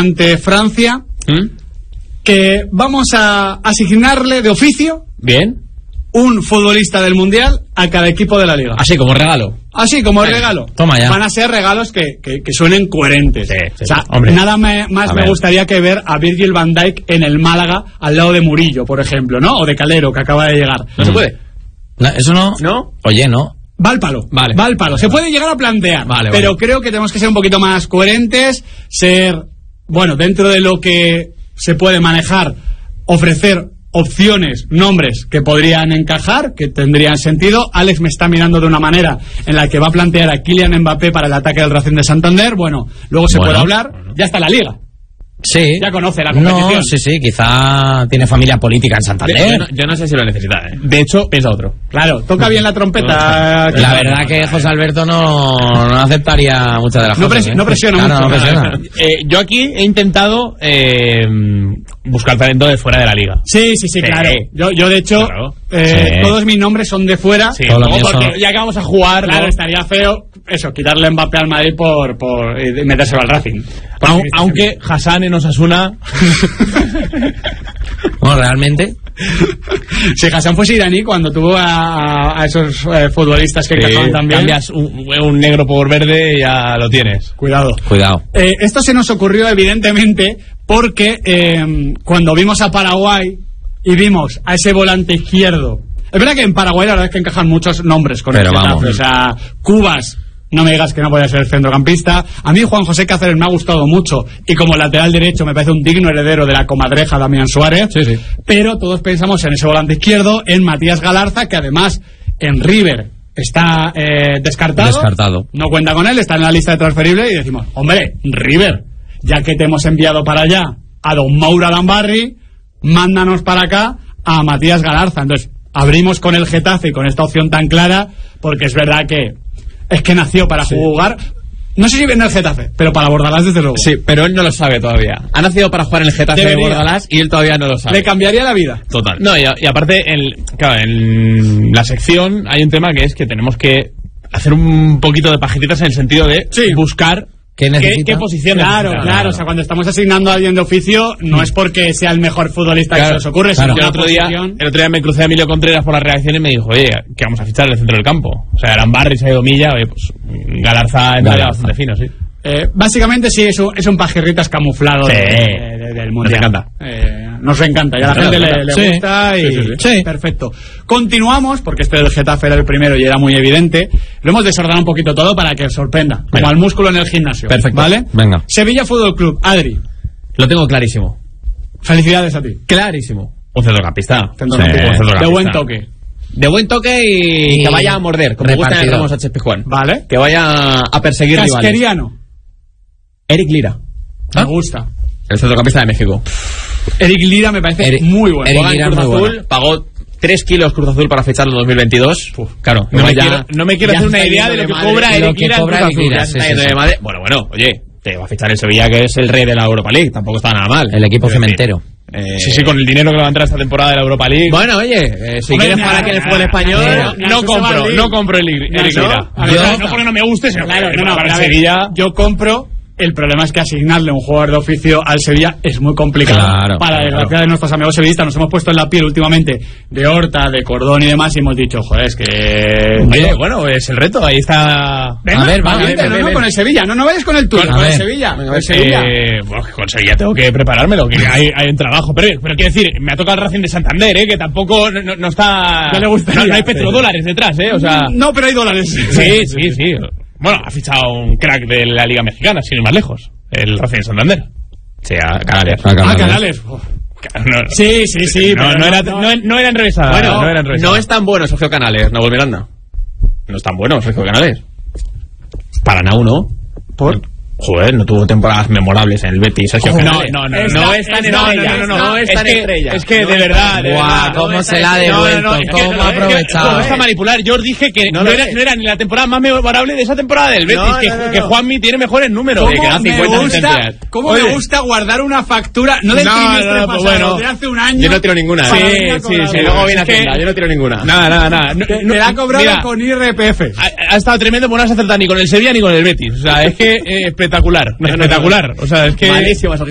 ante Francia, que vamos a asignarle de oficio un futbolista del Mundial a cada equipo de la Liga. Así como regalo. Así como regalo. Toma ya. Van a ser regalos que suenen coherentes. Sí, o sea, hombre. nada más me gustaría que ver a Virgil van Dijk en el Málaga al lado de Murillo, por ejemplo, ¿no? O de Calero, que acaba de llegar. ¿No se puede? No, eso no. ¿No? Oye, no. Va al palo. Vale. Va al palo. Se puede llegar a plantear. Pero creo que tenemos que ser un poquito más coherentes, ser, bueno, dentro de lo que se puede manejar, ofrecer opciones, nombres que podrían encajar, que tendrían sentido. Alex me está mirando de una manera en la que va a plantear a Kylian Mbappé para el ataque del Racing de Santander. Bueno, luego se puede hablar. Ya está la Liga. Sí. Ya conoce la competición. No, sí, quizá tiene familia política en Santander. Yo no sé si lo necesita, ¿eh? De hecho, piensa otro. Claro, toca bien la trompeta. La verdad que José Alberto no aceptaría muchas de las cosas. No presiona mucho. No presiona. Yo aquí he intentado buscar talento de fuera de la liga. Sí, claro. Yo de hecho, todos mis nombres son de fuera. Sí, porque ya que vamos a jugar, claro, estaría feo eso, quitarle Mbappé al Madrid por metérselo al Racing. Aunque Hassan en Osasuna. Bueno, realmente. Si Hassan fuese iraní, cuando tuvo a esos futbolistas que encajaban también. Cambias un negro por verde y ya lo tienes. Cuidado. Esto se nos ocurrió evidentemente porque cuando vimos a Paraguay y vimos a ese volante izquierdo. Es verdad que en Paraguay la verdad es que encajan muchos nombres con el Getafe. O sea, Cubas. No me digas que no puede ser centrocampista. A mí Juan José Cáceres me ha gustado mucho y como lateral derecho me parece un digno heredero de la comadreja Damián Suárez. Sí. Pero todos pensamos en ese volante izquierdo, en Matías Galarza, que además en River está descartado. No cuenta con él, está en la lista de transferibles y decimos, hombre, River, ya que te hemos enviado para allá a don Mauro Alambarri, mándanos para acá a Matías Galarza. Entonces abrimos con el Getafe y con esta opción tan clara, porque es verdad que nació para jugar. No sé si viene el Getafe, pero para Bordalás desde luego. Sí, pero él no lo sabe todavía. Ha nacido para jugar en el Getafe de Bordalás y él todavía no lo sabe. Le cambiaría la vida. Total. No, y aparte, en la sección hay un tema que es que tenemos que hacer un poquito de pajetitas en el sentido de buscar ¿qué posición necesita? Claro, o sea, cuando estamos asignando a alguien de oficio, no es porque sea el mejor futbolista que se nos ocurre, sino el otro día me crucé a Emilio Contreras por las reacciones y me dijo, oye, que vamos a fichar en el centro del campo. O sea, Arambarri, se ha ido Milla, oye, pues Galarza entra bastante fino, sí. Básicamente sí, es un pajerritas camuflado del Mundial. Nos encanta, y a la gente le gusta y perfecto. Continuamos, porque este del Getafe era el primero y era muy evidente. Lo hemos desordenado un poquito todo para que sorprenda, como al músculo en el gimnasio. Perfecto. ¿Vale? Venga. Sevilla Fútbol Club, Adri. Lo tengo clarísimo. Felicidades a ti. Clarísimo. Un centrocampista. De buen toque. De buen toque y que vaya a morder, como gusta en el Ramos Sánchez Pizjuán. Vale. Que vaya a perseguir rivales. Casqueriano. Eric Lira. Me gusta. El centrocampista de México. Eric Lira me parece muy bueno. Eric Lira Cruz Azul pagó 3 kilos Cruz Azul para ficharlo en 2022. Claro, no me quiero hacer una idea de lo que cobra Eric Lira en Cruz Azul. Bueno, oye, te va a fichar el Sevilla, que es el rey de la Europa League. Tampoco está nada mal. El equipo cementero. Sí, con el dinero que le va a entrar esta temporada de la Europa League. Bueno, oye, si quieres jugar aquí en el fútbol español, no compro el Eric Lira. No porque no me guste, sino para Sevilla. Yo compro. El problema es que asignarle un jugador de oficio al Sevilla es muy complicado. Para desgracia de nuestros amigos sevillistas, nos hemos puesto en la piel últimamente de Horta, de Cordón y demás, y hemos dicho, joder, es que... Oye, bueno, es el reto, ahí está... Venga, a ver, no, con el Sevilla, no vayas con el tuyo, con el Sevilla. Bueno, con Sevilla tengo que preparármelo, que hay un trabajo, pero quiero decir, me ha tocado el Racing de Santander, que tampoco no está... No hay petrodólares detrás, o sea... No, pero hay dólares. Sí. Bueno, ha fichado un crack de la Liga Mexicana, sin ir más lejos. El Racing de Santander. Sí, a Canales. Canales. Sí. No era enrevesada. Bueno, no es tan bueno Sergio Canales, Nahuel Miranda. No es tan bueno Sergio Canales. Para Nau, ¿no? ¿Por? Joder, no tuvo temporadas memorables en el Betis. No es tan estrella. Es que de verdad. Guau, cómo se la ha devuelto, cómo ha aprovechado. Vamos a manipular. Yo os dije que no era ni la temporada más memorable de esa temporada del Betis, que Juanmi tiene mejores números. ¿Cómo me gusta guardar una factura? No del trimestre pasado, de hace un año. Yo no tiro ninguna. Sí. Luego viene Hacienda. Yo no tiro ninguna. Nada. Me la ha cobrado con IRPF. Ha estado tremendo, pero no has acertado ni con el Sevilla ni con el Betis. O sea, es que espectacular. O sea, es que... Malísimo.